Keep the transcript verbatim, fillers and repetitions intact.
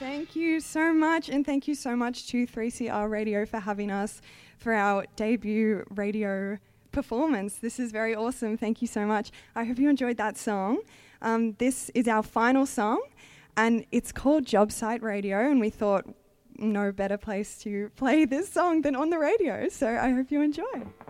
Thank you so much, and thank you so much to three C R Radio for having us for our debut radio performance. This is very awesome. Thank you so much. I hope you enjoyed that song. Um, this is our final song, and it's called Job Site Radio, and we thought no better place to play this song than on the radio, so I hope you enjoy.